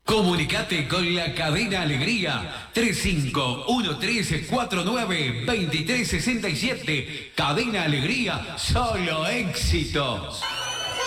Comunicate con la Cadena Alegría 3513492367. Cadena Alegría, solo éxitos.